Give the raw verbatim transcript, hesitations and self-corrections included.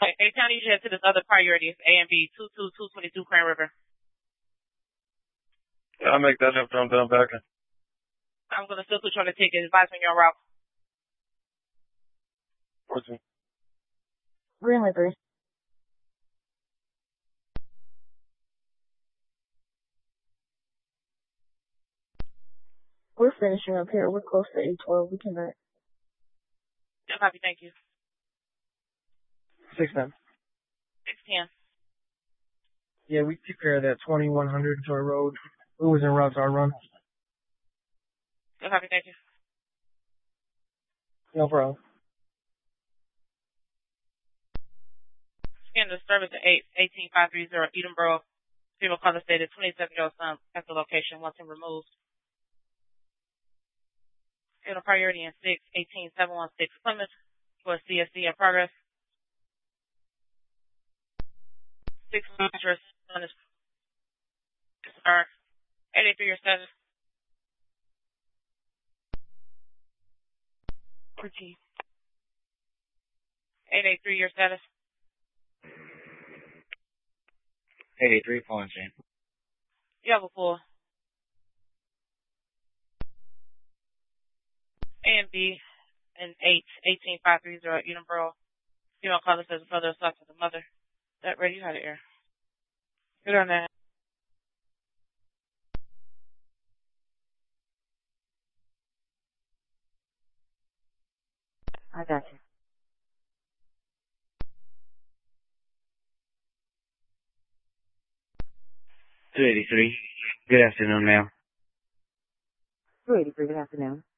Okay, hey, County, you head to this other priority. It's A and B, two two two twenty-two Crane River. Yeah, I'll make that after I'm done packing. I'm going to still put you on the ticket. Advise when you're en route. fourteen. Green livery. We're finishing up here. We're close to eight twelve. We can back. Yeah, copy. Thank you. six ten. six ten. Yeah, we took care of that twenty-one hundred Joy Road. Who was en route to our run? Yeah, copy. Thank you. No problem. Scan the service at eight eighteen five thirty Edenboro. Female caller stated twenty-seven year old son at the location. Wants him removed. In a priority in six eighteen seven one six Plymouth for C S C in progress. Six monitors on this are eight eight three your status. Pretty. eight eight three your status. eight eight three calling Shane. You have a full. A and B and eight eighteen five thirty Edenboro. Female caller says further assault to the mother. That ready? You had it air. Good on that. I got you. two eighty-three. Good afternoon, ma'am. two eighty-three, good afternoon.